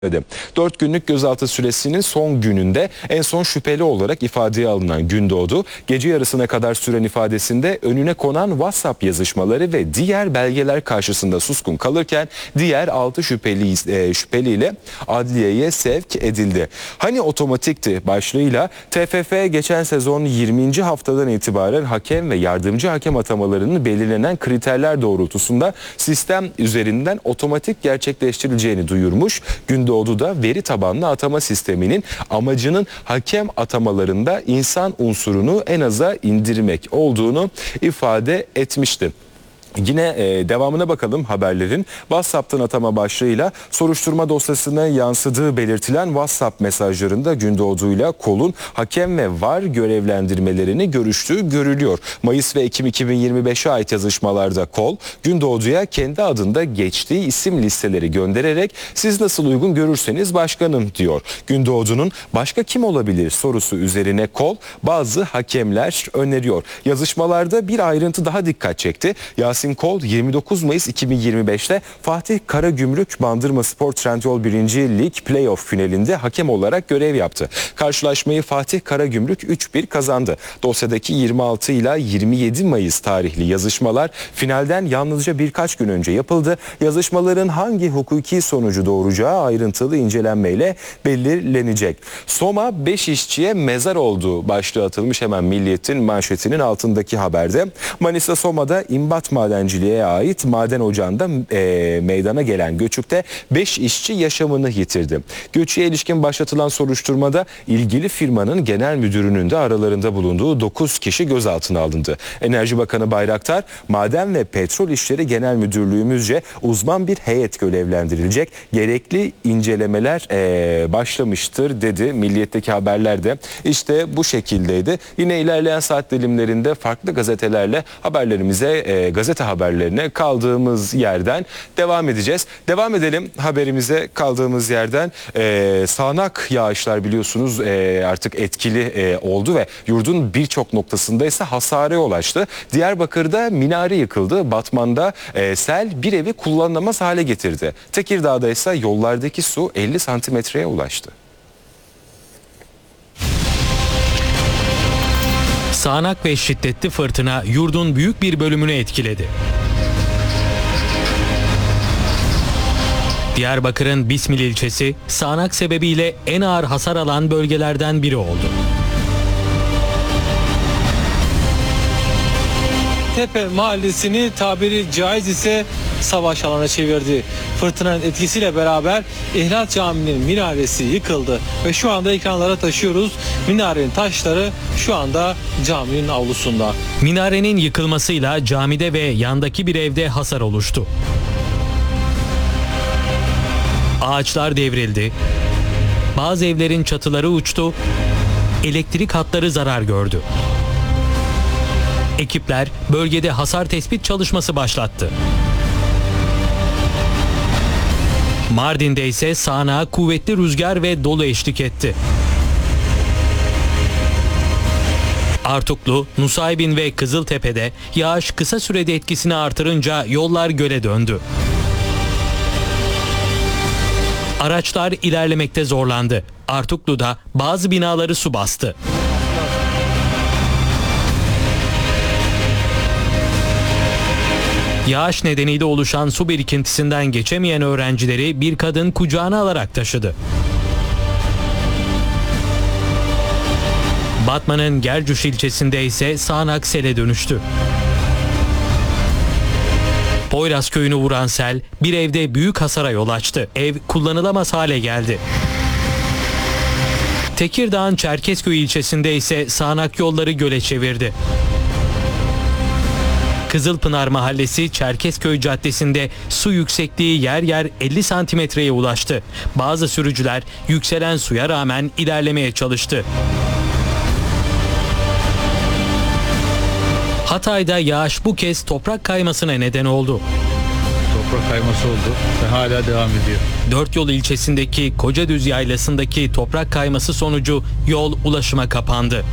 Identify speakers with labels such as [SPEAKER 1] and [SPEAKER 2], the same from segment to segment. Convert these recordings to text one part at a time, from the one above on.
[SPEAKER 1] 4 günlük gözaltı süresinin son gününde en son şüpheli olarak ifadeye alınan Gündoğdu, gece yarısına kadar süren ifadesinde önüne konan WhatsApp yazışmaları ve diğer belgeler karşısında suskun kalırken diğer 6 şüpheliyle adliyeye sevk edildi. Hani otomatikti başlığıyla TFF geçen sezon 20. haftadan itibaren hakem ve yardımcı hakem atamalarının belirlenen kriterler doğrultusunda sistem üzerinden otomatik gerçekleştirileceğini duyurmuş. Gündoğdu da veri tabanlı atama sisteminin amacının hakem atamalarında insan unsurunu en aza indirmek olduğunu ifade etmişti. Yine devamına bakalım haberlerin. WhatsApp'tan atama başlığıyla soruşturma dosyasına yansıdığı belirtilen WhatsApp mesajlarında Gündoğdu'yla KOL'un hakem ve VAR görevlendirmelerini görüştüğü görülüyor. Mayıs ve Ekim 2025'e ait yazışmalarda KOL, Gündoğdu'ya kendi adında geçtiği isim listeleri göndererek siz nasıl uygun görürseniz başkanım diyor. Gündoğdu'nun başka kim olabilir sorusu üzerine KOL bazı hakemler öneriyor. Yazışmalarda bir ayrıntı daha dikkat çekti. Yasin Kol 29 Mayıs 2025'te Fatih Karagümrük Bandırmaspor Trendyol 1. Lig Playoff finalinde hakem olarak görev yaptı. Karşılaşmayı Fatih Karagümrük 3-1 kazandı. Dosyadaki 26 ila 27 Mayıs tarihli yazışmalar finalden yalnızca birkaç gün önce yapıldı. Yazışmaların hangi hukuki sonucu doğuracağı ayrıntılı incelenmeyle belirlenecek. Soma 5 işçiye mezar oldu başlığı atılmış hemen Milliyet'in manşetinin altındaki haberde. Manisa Soma'da imbat madenciliğe ait maden ocağında meydana gelen göçükte 5 işçi yaşamını yitirdi. Göçüye ilişkin başlatılan soruşturmada ilgili firmanın genel müdürünün de aralarında bulunduğu 9 kişi gözaltına alındı. Enerji Bakanı Bayraktar, Maden ve Petrol İşleri Genel Müdürlüğümüzce uzman bir heyet görevlendirilecek. Gerekli incelemeler başlamıştır dedi. Milliyet'teki haberlerde işte bu şekildeydi. Yine ilerleyen saat dilimlerinde farklı gazetelerle haberlerimize gazete haberlerine kaldığımız yerden devam edeceğiz. Devam edelim haberimize kaldığımız yerden. Sağanak yağışlar biliyorsunuz artık etkili oldu ve yurdun birçok noktasında ise hasara yol açtı. Diyarbakır'da minare yıkıldı. Batman'da sel bir evi kullanılamaz hale getirdi. Tekirdağ'da ise yollardaki su 50 santimetreye ulaştı.
[SPEAKER 2] Sağanak ve şiddetli fırtına yurdun büyük bir bölümünü etkiledi. Diyarbakır'ın Bismil ilçesi sağanak sebebiyle en ağır hasar alan bölgelerden biri oldu.
[SPEAKER 3] Tepe mahallesini tabiri caiz ise savaş alanına çevirdi. Fırtınanın etkisiyle beraber İhlal Camii'nin minaresi yıkıldı ve şu anda ekranlara taşıyoruz. Minarenin taşları şu anda caminin avlusunda.
[SPEAKER 2] Minarenin yıkılmasıyla camide ve yandaki bir evde hasar oluştu. Ağaçlar devrildi. Bazı evlerin çatıları uçtu. Elektrik hatları zarar gördü. Ekipler bölgede hasar tespit çalışması başlattı. Mardin'de ise sağanağa kuvvetli rüzgar ve dolu eşlik etti. Artuklu, Nusaybin ve Kızıltepe'de yağış kısa sürede etkisini artırınca yollar göle döndü. Araçlar ilerlemekte zorlandı. Artuklu'da bazı binaları su bastı. Yağış nedeniyle oluşan su birikintisinden geçemeyen öğrencileri bir kadın kucağına alarak taşıdı. Batman'ın Gercüş ilçesinde ise sağanak sele dönüştü. Poyraz köyünü vuran sel bir evde büyük hasara yol açtı. Ev kullanılamaz hale geldi. Tekirdağ'ın Çerkezköy ilçesinde ise sağanak yolları göle çevirdi. Kızılpınar Mahallesi Çerkezköy Caddesi'nde su yüksekliği yer yer 50 santimetreye ulaştı. Bazı sürücüler yükselen suya rağmen ilerlemeye çalıştı. Hatay'da yağış bu kez toprak kaymasına neden oldu.
[SPEAKER 4] Toprak kayması oldu ve hala devam ediyor.
[SPEAKER 2] Dörtyol ilçesindeki Kocadüz Yaylası'ndaki toprak kayması sonucu yol ulaşıma kapandı.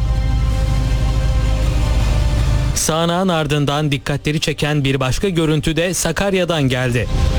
[SPEAKER 2] Sağanağın ardından dikkatleri çeken bir başka görüntü de Sakarya'dan geldi.